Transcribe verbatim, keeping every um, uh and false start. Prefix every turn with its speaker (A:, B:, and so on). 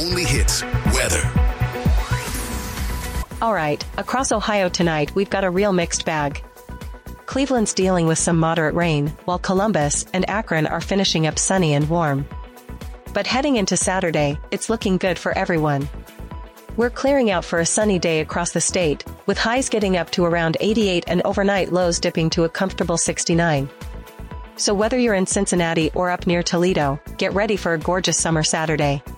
A: only hits, weather.
B: All right, across Ohio tonight we've got a real mixed bag. Cleveland's dealing with some moderate rain, while Columbus and Akron are finishing up sunny and warm. But heading into Saturday, it's looking good for everyone. We're clearing out for a sunny day across the state, with highs getting up to around eighty-eight and overnight lows dipping to a comfortable sixty-nine. So whether you're in Cincinnati or up near Toledo, get ready for a gorgeous summer Saturday.